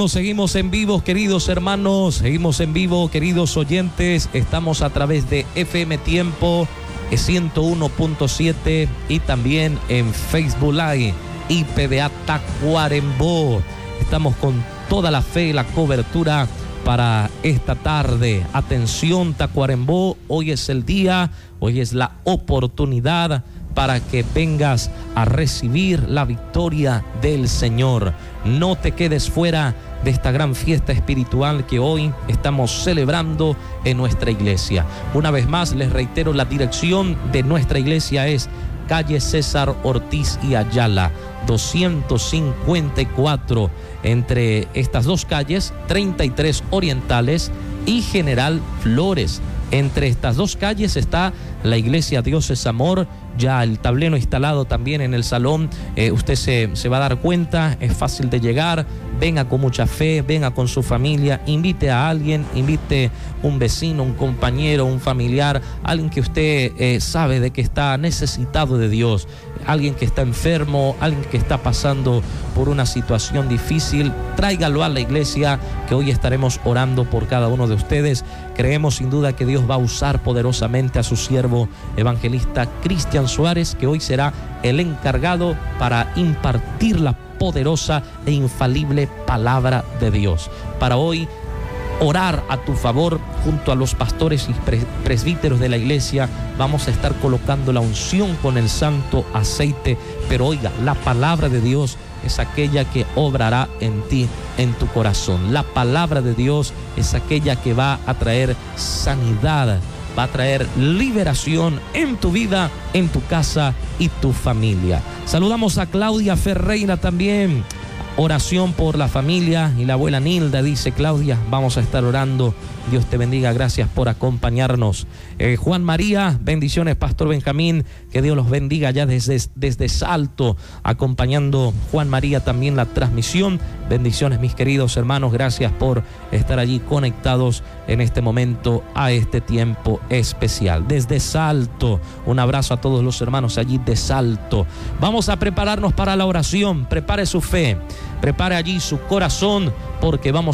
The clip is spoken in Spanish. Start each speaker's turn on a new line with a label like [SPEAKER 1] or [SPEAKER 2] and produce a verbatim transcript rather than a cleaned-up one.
[SPEAKER 1] seguimos, seguimos en vivo, queridos hermanos, seguimos en vivo, queridos oyentes. Estamos a través de F M Tiempo ciento uno punto siete y también en Facebook Live, I P de Tacuarembó. Estamos con toda la fe y la cobertura para esta tarde. Atención, Tacuarembó, hoy es el día, hoy es la oportunidad para que vengas a recibir la victoria del Señor. No te quedes fuera de esta gran fiesta espiritual que hoy estamos celebrando en nuestra iglesia. Una vez más, les reitero, la dirección de nuestra iglesia es calle César Ortiz y Ayala, doscientos cincuenta y cuatro, entre estas dos calles, treinta y tres Orientales y General Flores. Entre estas dos calles está la iglesia Dios es Amor, ya el tablero instalado también en el salón. Eh, usted se, se va a dar cuenta, es fácil de llegar. Venga con mucha fe, venga con su familia, invite a alguien, invite un vecino, un compañero, un familiar, alguien que usted eh, sabe de que está necesitado de Dios, alguien que está enfermo, alguien que está pasando por una situación difícil. Tráigalo a la iglesia, que hoy estaremos orando por cada uno de ustedes. Creemos sin duda que Dios va a usar poderosamente a su siervo evangelista Cristian Suárez, que hoy será el encargado para impartir la poderosa e infalible palabra de Dios. Para hoy orar a tu favor junto a los pastores y presbíteros de la iglesia. Vamos a estar colocando la unción con el santo aceite. Pero oiga, la palabra de Dios es aquella que obrará en ti, en tu corazón. La palabra de Dios es aquella que va a traer sanidad, va a traer liberación en tu vida, en tu casa y tu familia. Saludamos a Claudia Ferreira también. Oración por la familia y la abuela Nilda, dice Claudia. Vamos a estar orando. Dios te bendiga, gracias por acompañarnos. Eh, Juan María, bendiciones, Pastor Benjamín, que Dios los bendiga ya desde, desde Salto, acompañando Juan María también la transmisión. Bendiciones, mis queridos hermanos, gracias por estar allí conectados en este momento a este tiempo especial. Desde Salto, un abrazo a todos los hermanos allí de Salto. Vamos a prepararnos para la oración. Prepare su fe, prepare allí su corazón, porque vamos